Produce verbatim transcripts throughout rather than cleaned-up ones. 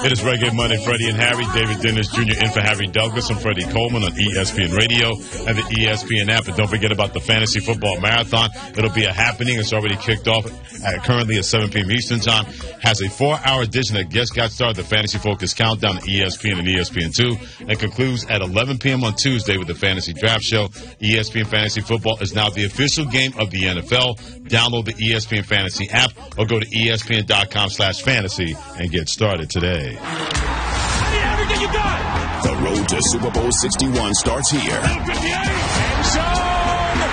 It is Reggae Monday. Freddie and Harry, David Dennis Junior in for Harry Douglas and Freddie Coleman on E S P N Radio and the E S P N app. And don't forget about the Fantasy Football Marathon. It'll be a happening. It's already kicked off at, currently at seven p.m. Eastern Time. Has a four-hour edition that just got started, the Fantasy Focus Countdown on E S P N and E S P N two. And concludes at eleven p.m. on Tuesday with the Fantasy Draft Show. E S P N Fantasy Football is now the official game of the N F L. Download the E S P N Fantasy app or go to E S P N dot com slash fantasy and get started today. I need everything you got. The road to Super Bowl sixty-one starts here. End zone.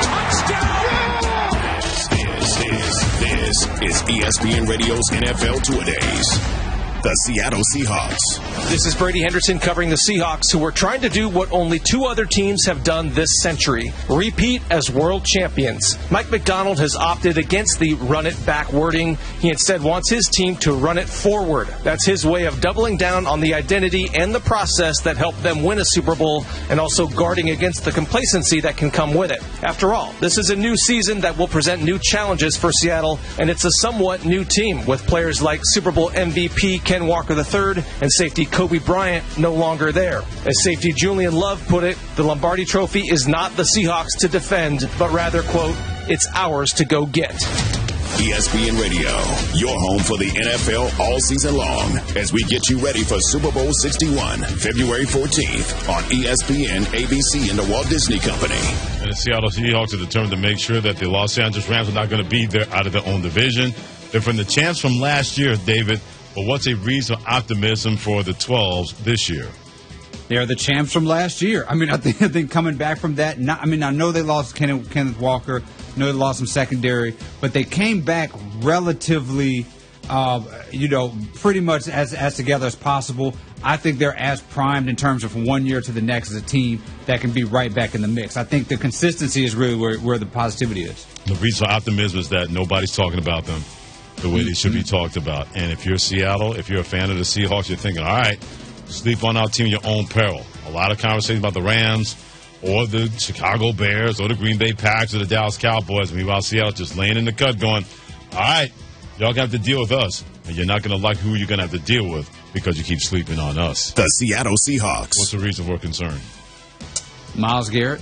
Touchdown. This is, this is E S P N Radio's N F L Two Days. The Seattle Seahawks. This is Brady Henderson covering the Seahawks, who are trying to do what only two other teams have done this century: repeat as world champions. Mike Macdonald has opted against the run-it-back wording. He instead wants his team to run it forward. That's his way of doubling down on the identity and the process that helped them win a Super Bowl, and also guarding against the complacency that can come with it. After all, this is a new season that will present new challenges for Seattle, and it's a somewhat new team with players like Super Bowl M V P Ken Walker the third and safety Kobe Bryant no longer there. As safety Julian Love put it, the Lombardi Trophy is not the Seahawks to defend, but rather, quote, it's ours to go get. E S P N Radio, your home for the N F L all season long, as we get you ready for Super Bowl sixty-one, February fourteenth on E S P N, A B C, and the Walt Disney Company. And the Seattle Seahawks are determined to make sure that the Los Angeles Rams are not going to be there out of their own division. They're from the champs from last year, David. But what's a reason for optimism for the twelves this year? They're the champs from last year. I mean, I think, I think coming back from that, not, I mean, I know they lost Kenneth, Kenneth Walker, I know they lost some secondary, but they came back relatively, uh, you know, pretty much as, as together as possible. I think they're as primed in terms of from one year to the next as a team that can be right back in the mix. I think the consistency is really where, where the positivity is. The reason for optimism is that nobody's talking about them the way they should be talked about. And if you're Seattle, if you're a fan of the Seahawks, you're thinking, all right, sleep on our team at your own peril. A lot of conversations about the Rams or the Chicago Bears or the Green Bay Packers or the Dallas Cowboys. Meanwhile, Seattle just laying in the cut going, all right, y'all going to have to deal with us. And you're not going to like who you're going to have to deal with because you keep sleeping on us. The Seattle Seahawks. What's the reason for concern? Myles Garrett.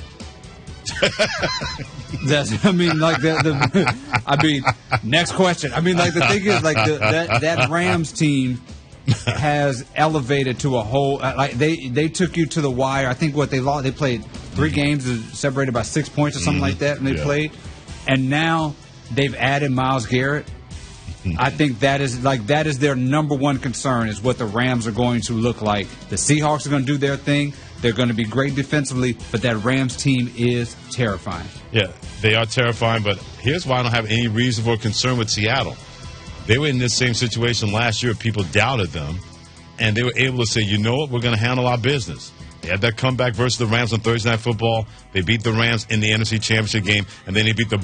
That's, I mean, like the, the. I mean, next question. I mean, like the thing is, like the, that that Rams team has elevated to a whole. Like they they took you to the wire. I think what they lost. They played three games, separated by six points or something mm-hmm. like that, and they yeah. played. And now they've added Myles Garrett. I think that is like that is their number one concern is what the Rams are going to look like. The Seahawks are going to do their thing. They're going to be great defensively, but that Rams team is terrifying. Yeah, they are terrifying, but here's why I don't have any reason for concern with Seattle. They were in this same situation last year. People doubted them, and they were able to say, you know what, we're going to handle our business. They had that comeback versus the Rams on Thursday Night Football. They beat the Rams in the N F C Championship game, and then they beat the